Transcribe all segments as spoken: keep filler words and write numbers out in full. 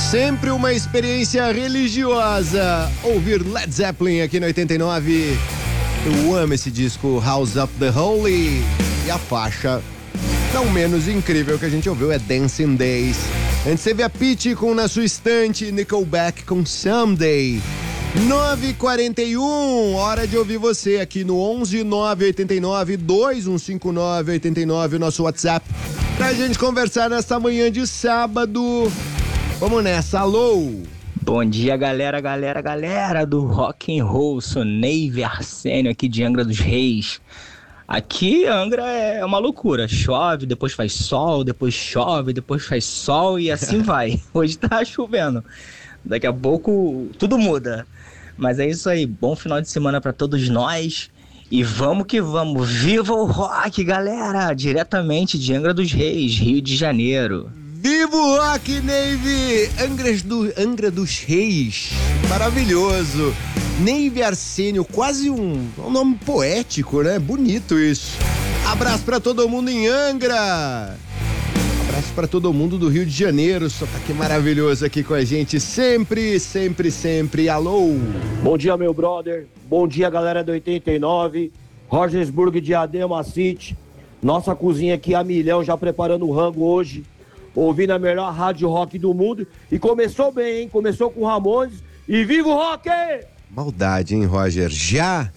Sempre uma experiência religiosa ouvir Led Zeppelin aqui no oitenta e nove. Eu amo esse disco, House of the Holy. E a faixa não menos incrível que a gente ouviu é Dancing Days. Antes teve a Pitty com Na Sua Estante, Nickelback com Someday. nove e quarenta e um, hora de ouvir você aqui no onze nove oito nove, dois um cinco nove, oito nove, o nosso WhatsApp, pra gente conversar nesta manhã de sábado. Vamos nessa, alô! Bom dia, galera, galera, galera do Rock and Roll, sou Neive Arsênio aqui de Angra dos Reis. Aqui Angra é uma loucura, chove, depois faz sol, depois chove, depois faz sol e assim vai. Hoje tá chovendo, daqui a pouco tudo muda. Mas é isso aí, bom final de semana pra todos nós e vamos que vamos, viva o rock, galera, diretamente de Angra dos Reis, Rio de Janeiro. Viva o rock, Neive! Angra, do, Angra dos Reis, maravilhoso. Neive Arsênio, quase um, um nome poético, né? Bonito isso. Abraço pra todo mundo em Angra. Abraço pra todo mundo do Rio de Janeiro, só tá que maravilhoso aqui com a gente, sempre, sempre, sempre. Alô! Bom dia, meu brother. Bom dia, galera do oitenta e nove. Rogersburg, Diadema City. Nossa cozinha aqui a milhão, já preparando o rango hoje. Ouvindo a melhor rádio rock do mundo. E começou bem, hein? Começou com Ramones. E viva o rock! Maldade, hein, Roger? Já?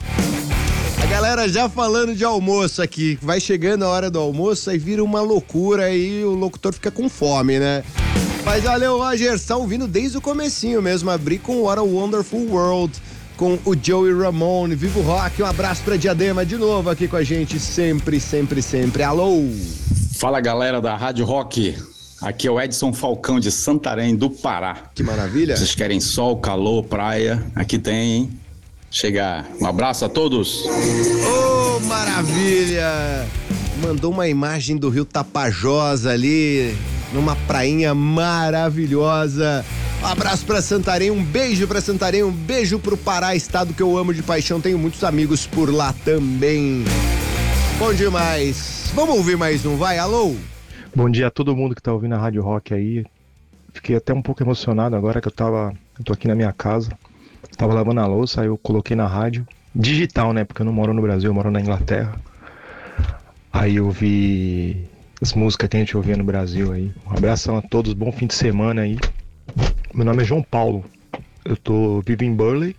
A galera já falando de almoço aqui. Vai chegando a hora do almoço, aí vira uma loucura e o locutor fica com fome, né? Mas valeu, Roger. Tá ouvindo desde o comecinho mesmo. Abri com What a Wonderful World, com o Joey Ramone. Viva o rock. Um abraço pra Diadema de novo aqui com a gente. Sempre, sempre, sempre. Alô! Fala, galera da Rádio Rock. Aqui é o Edson Falcão de Santarém, do Pará. Que maravilha. Vocês querem sol, calor, praia? Aqui tem, hein? Chega. Um abraço a todos. Oh, maravilha! Mandou uma imagem do Rio Tapajós ali, numa prainha maravilhosa. Um abraço pra Santarém, um beijo pra Santarém, um beijo pro Pará, estado que eu amo de paixão. Tenho muitos amigos por lá também. Bom demais. Vamos ouvir mais um, vai, alô? Bom dia a todo mundo que tá ouvindo a Rádio Rock aí. Fiquei até um pouco emocionado agora que eu tava, eu tô aqui na minha casa, tava lavando a louça, aí eu coloquei na rádio, digital, né, porque eu não moro no Brasil, eu moro na Inglaterra. Aí eu vi as músicas que a gente ouvia no Brasil aí. Um abração a todos, bom fim de semana aí. Meu nome é João Paulo, eu tô vivo em Burley,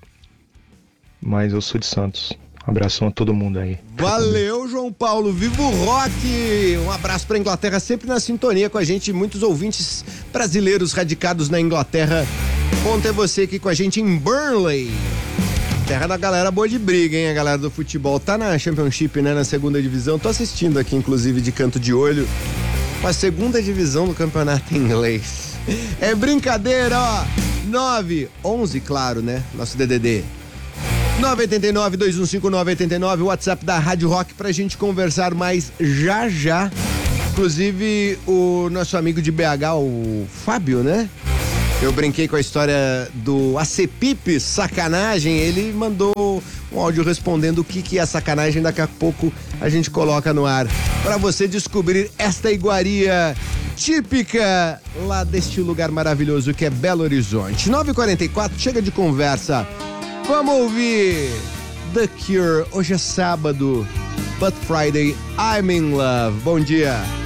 mas eu sou de Santos. Um abração a todo mundo aí. Valeu, João Paulo. Viva o rock! Um abraço pra Inglaterra, sempre na sintonia com a gente. Muitos ouvintes brasileiros radicados na Inglaterra. Bom ter você aqui com a gente em Burnley. Terra da galera boa de briga, hein? A galera do futebol tá na Championship, né? Na segunda divisão. Tô assistindo aqui, inclusive, de canto de olho. A segunda divisão do campeonato inglês. É brincadeira, ó. nove, onze, claro, né? Nosso D D D. nove oito nove, dois um cinco nove, oito nove, o WhatsApp da Rádio Rock pra gente conversar mais já já. Inclusive o nosso amigo de B H, o Fábio, né? Eu brinquei com a história do A C Pipe, sacanagem, ele mandou um áudio respondendo o que que é sacanagem, daqui a pouco a gente coloca no ar pra você descobrir esta iguaria típica lá deste lugar maravilhoso que é Belo Horizonte. nove e quarenta e quatro, chega de conversa. Vamos ouvir The Cure, hoje é sábado, but Friday, I'm in love. Bom dia.